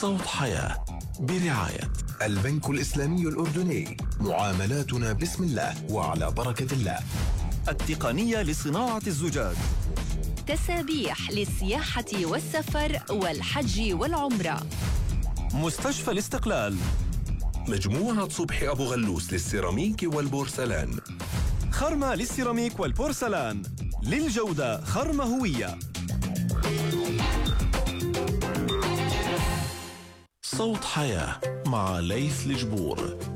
صوت حياة برعاية البنك الإسلامي الأردني، معاملاتنا بسم الله وعلى بركة الله. التقنية لصناعة الزجاج، تسابيح للسياحة والسفر والحج والعمرة، مستشفى الاستقلال، مجموعة صبحي أبو غلوس للسيراميك والبورسلان، خرمة للسيراميك والبورسلان، للجودة خرمة هوية. صوت حياة مع ليث الجبور.